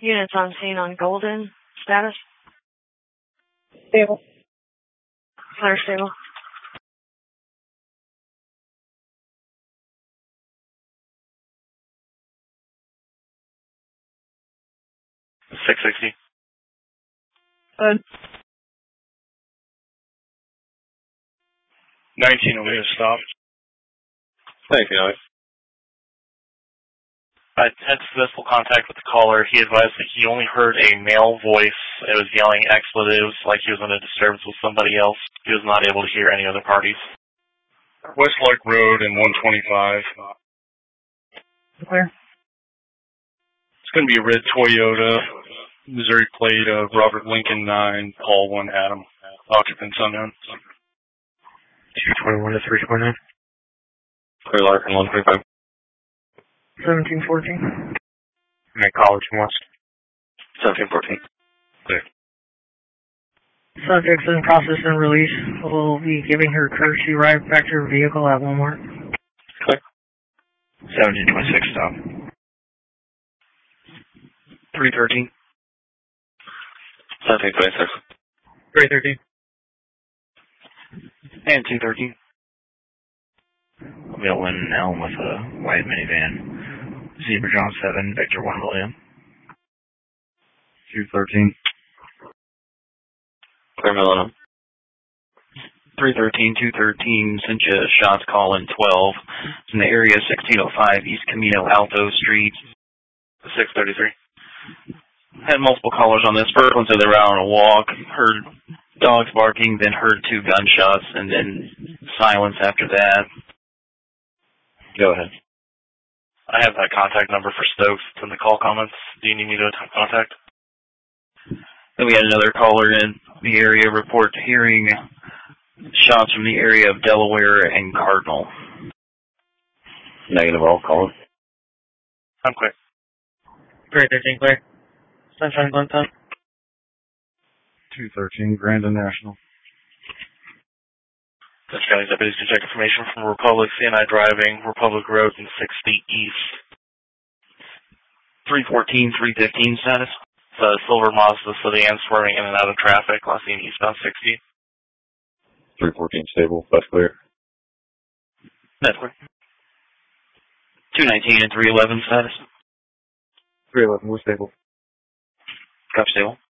Units on scene on Golden. Status? Stable. Clear stable. $660. Good. 1908 to stop. 1908. I had successful contact with the caller. He advised that he only heard a male voice. It was yelling expletives like he was in a disturbance with somebody else. He was not able to hear any other parties. Westlake Road and 125. Clear. It's going to be a red Toyota, Missouri plate of Robert Lincoln 9, Paul 1 Adam. Occupants unknown. 221 to 329. Clear Larkin 125. 1714. Make College West. 1714. Clear. Subject's in process and release. We'll be giving her courtesy ride back to her vehicle at Walmart. Clear. 1726 stop. 313. 1726. 313. And 213. Milton Elm with a white minivan. Zebra John 7, Victor 1 William. 213. Clear Millennium. 313, 213, sent you a shots call in 12. It's in the area 1605 East Camino Alto Street. 633. Had multiple callers on this. First one said they were out on a walk, heard dogs barking, then heard 2 gunshots, and then silence after that. Go ahead. I have that contact number for Stokes. It's in the call comments. Do you need me to contact? Then we had another caller in the area report hearing shots from the area of Delaware and Cardinal. Negative all callers. I'm clear. 313 clear. Sunshine Glentown. 213, Grandin National. Dutch County deputies can check information from Republic, CNI driving, Republic Road, and 60 East. 314, 315 status. It's a silver Mazda sedan swerving in and out of traffic, last seen eastbound 60. 314 stable, that's clear. That's clear. 219 and 311 status. 311, we're stable. Copy stable.